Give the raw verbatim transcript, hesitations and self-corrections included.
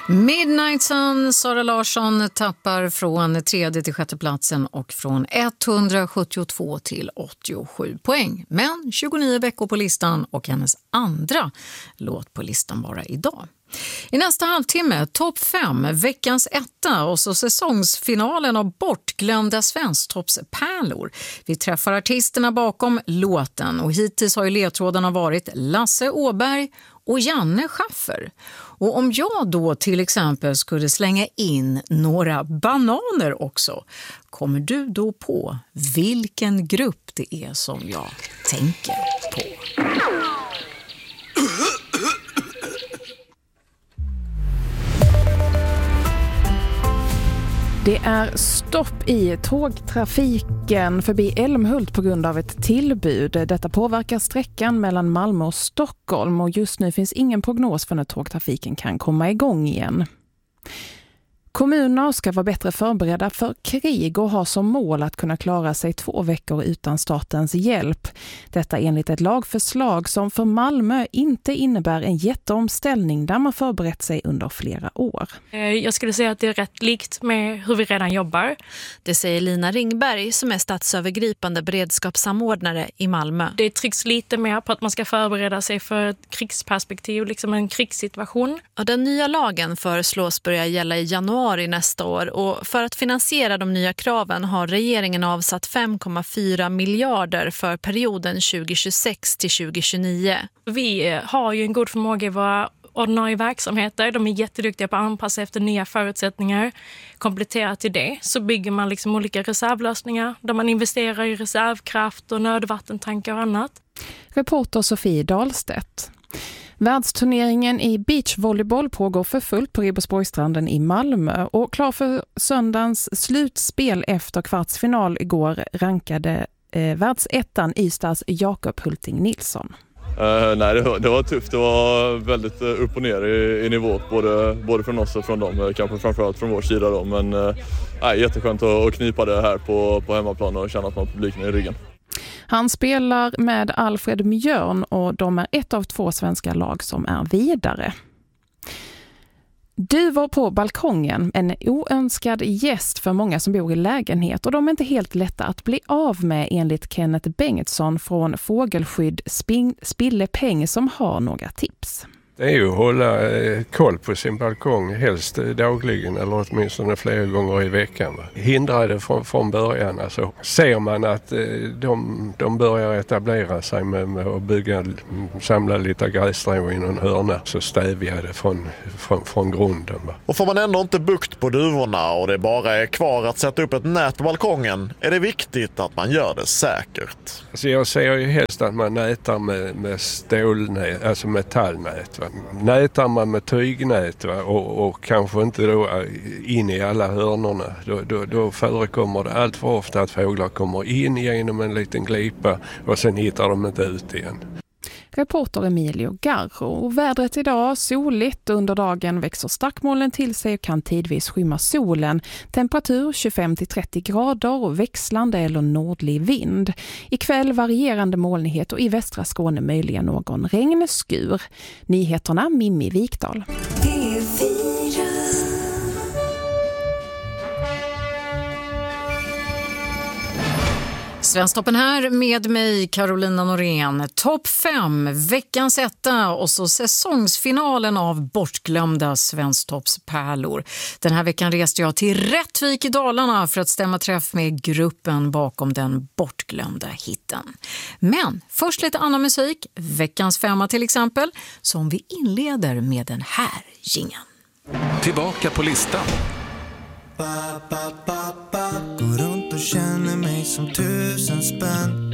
Midnight Sun, Sara Larsson tappar från tredje till sjätte platsen och från etthundrasjuttiotvå till åttiosju poäng. Men tjugonio veckor på listan och hennes andra låt på listan bara idag. I nästa halvtimme, topp fem, veckans etta och så säsongsfinalen av bortglömda svensktoppspärlor. Vi träffar artisterna bakom låten och hittills har ju ledtrådarna varit Lasse Åberg och Janne Schaffer. Och om jag då till exempel skulle slänga in några bananer också, kommer du då på vilken grupp det är som jag tänker på? Det är stopp i tågtrafiken förbi Älmhult på grund av ett tillbud. Detta påverkar sträckan mellan Malmö och Stockholm och just nu finns ingen prognos för när tågtrafiken kan komma igång igen. Kommuner ska vara bättre förberedda för krig och ha som mål att kunna klara sig två veckor utan statens hjälp. Detta enligt ett lagförslag som för Malmö inte innebär en jätteomställning där man förberett sig under flera år. Jag skulle säga att det är rätt likt med hur vi redan jobbar. Det säger Lina Ringberg som är statsövergripande beredskapssamordnare i Malmö. Det trycks lite mer på att man ska förbereda sig för ett krigsperspektiv, liksom en krigssituation. Och den nya lagen föreslås börja gälla i januari nästa år och för att finansiera de nya kraven har regeringen avsatt fem komma fyra miljarder för perioden tjugohundratjugosex till tjugohundratjugonio. Vi har ju en god förmåga i våra ordinarie verksamheter. De är jätteduktiga på att anpassa efter nya förutsättningar. Kompletterat till det så bygger man liksom olika reservlösningar där man investerar i reservkraft och nödvattentankar och annat. Reporter Sofie Dahlstedt. Världsturneringen i beachvolleyboll pågår för fullt på Ribersborgsstranden i Malmö och klar för söndagens slutspel efter kvartsfinal igår rankade eh, världsettan Ystads Jakob Hulting Nilsson. Uh, nej, det var, det var tufft. Det var väldigt uh, upp och ner i, i nivå, både, både från oss och från dem. Uh, kanske framförallt från vår sida då. Men uh, nej, jätteskönt att, att knipa det här på, på hemmaplan och känna att man har publiken i ryggen. Han spelar med Alfred Mjörn och de är ett av två svenska lag som är vidare. Du var på balkongen, en oönskad gäst för många som bor i lägenhet och de är inte helt lätta att bli av med enligt Kenneth Bengtsson från Fågelskydd Spillepeng som har några tips. Det är ju att hålla eh, koll på sin balkong, helst eh, dagligen eller åtminstone flera gånger i veckan. Va? Hindra det från, från början. Alltså, ser man att eh, de, de börjar etablera sig med, med att bygga, samla lite grässtrå i någon hörna så stävjar det från, från, från grunden. Va? Och får man ändå inte bukt på duvorna och det bara är kvar att sätta upp ett nät på balkongen är det viktigt att man gör det säkert. Alltså, jag ser ju helst att man nätar med, med stålnät, alltså metallnät. Va? Nätar man med tygnät va? Och, och kanske inte då in i alla hörnorna då, då, då förekommer det allt för ofta att fåglar kommer in genom en liten glipa och sen hittar de inte ut igen. Reporter Emilio Garro. Och vädret idag soligt. Under dagen växer stackmolnen till sig och kan tidvis skymma solen. Temperatur tjugofem till trettio grader och växlande eller nordlig vind. Ikväll varierande molnighet och i västra Skåne möjligen någon regnskur. Nyheterna Mimmi Vikdal. Svensktoppen här med mig, Carolina Norén. Topp fem, veckans etta och så säsongsfinalen av bortglömda Svensktoppspärlor. Den här veckan reste jag till Rättvik i Dalarna för att stämma träff med gruppen bakom den bortglömda hitten. Men först lite annan musik, veckans femma till exempel, som vi inleder med den här jingeln. Tillbaka på listan. Går runt och känner mig som tusen spänn.